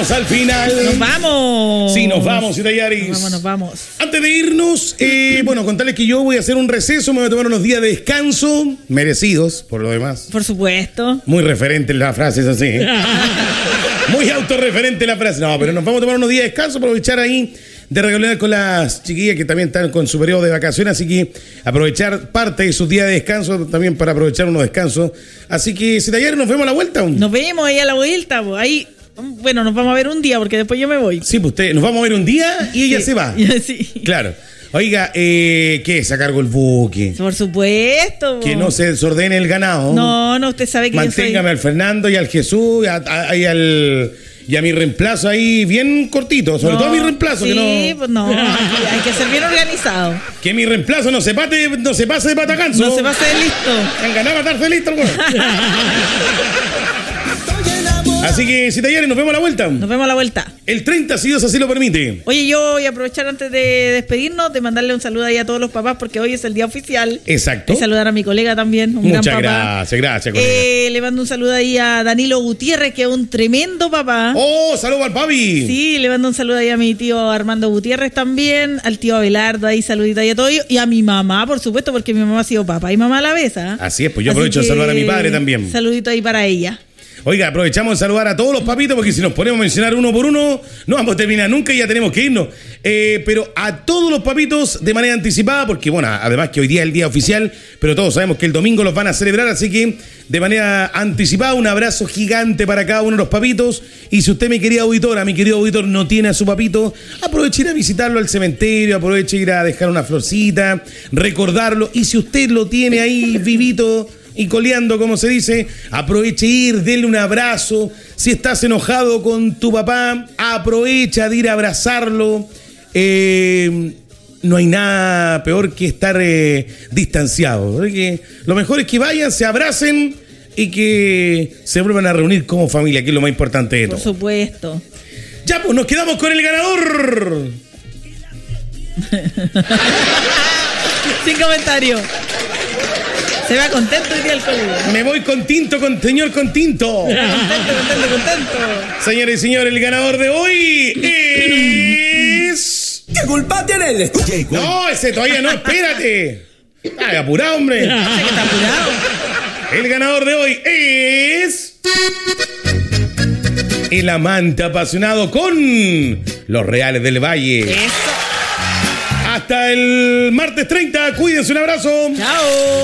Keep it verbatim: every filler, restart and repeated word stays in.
llegamos al final. ¡Nos vamos! Sí, nos vamos, Itayaris. Nos vamos, nos vamos. Antes de irnos, eh, bueno, contarles que yo voy a hacer un receso, me voy a tomar unos días de descanso, merecidos, por lo demás. Por supuesto. Muy referente la frase, es así. Muy autorreferente la frase. No, pero nos vamos a tomar unos días de descanso, aprovechar ahí de regalar con las chiquillas que también están con su periodo de vacaciones, así que aprovechar parte de sus días de descanso también para aprovechar unos descansos. Así que, si Itayaris, nos vemos a la vuelta. Nos vemos ahí a la vuelta, pues. Ahí, bueno, nos vamos a ver un día porque después yo me voy. Sí, pues usted, nos vamos a ver un día y ella sí. se va. Sí. Claro. Oiga, eh, ¿qué es? ¿A cargo el buque? Por supuesto. Que no se desordene el ganado. No, no, usted sabe que Manténgame yo soy... al Fernando y al Jesús y, a, a, y al... Y a mi reemplazo ahí bien cortito, sobre no, todo a mi reemplazo. Sí, que no, pues no, hay que ser bien organizado. Que mi reemplazo no se, pate, no se pase de patacanzo. No se pase de listo. Han ganado a matarse listo, bueno. Así que, si Itayaris, nos vemos a la vuelta. Nos vemos a la vuelta. El treinta, si Dios así lo permite. Oye, yo voy a aprovechar antes de despedirnos de mandarle un saludo ahí a todos los papás porque hoy es el día oficial. Exacto. Y saludar a mi colega también, un Muchas gran papá. gracias, gracias, colega. Eh, le mando un saludo ahí a Danilo Gutiérrez, que es un tremendo papá. ¡Oh, saludos al papi! Sí, le mando un saludo ahí a mi tío Armando Gutiérrez también, al tío Abelardo ahí, saludito ahí a todos ellos, y a mi mamá, por supuesto, porque mi mamá ha sido papá y mamá a la vez. ¿eh? Así es, pues yo Así aprovecho de que, saludar a mi padre también. Saludito ahí para ella. Oiga, aprovechamos de saludar a todos los papitos porque si nos ponemos a mencionar uno por uno, no vamos a terminar nunca y ya tenemos que irnos. Eh, pero a todos los papitos de manera anticipada, porque bueno, además que hoy día es el día oficial, pero todos sabemos que el domingo los van a celebrar, así que de manera anticipada un abrazo gigante para cada uno de los papitos. Y si usted, mi querido auditora, mi querido auditor, no tiene a su papito, aproveche ir a visitarlo al cementerio, aproveche ir a dejar una florcita, recordarlo. Y si usted lo tiene ahí vivito y coleando, como se dice, aproveche ir, denle un abrazo. Si estás enojado con tu papá, aprovecha de ir a abrazarlo. Eh, no hay nada peor que estar eh, distanciado. Porque lo mejor es que vayan, se abracen y que se vuelvan a reunir como familia, que es lo más importante de todo. Por supuesto. Ya, pues nos quedamos con el ganador. Sin comentario. Se va contento hoy día el colega. Me voy con tinto, con señor con tinto. Contento, contento, contento. Señores y señores, el ganador de hoy es... ¿Qué culpa tiene el escuche? No, ese todavía no, espérate. Ay, apurado, hombre. Sé que está apurado. El ganador de hoy es... el amante apasionado con los Reales del Valle. Eso. Hasta el martes treinta, cuídense, un abrazo. Chao.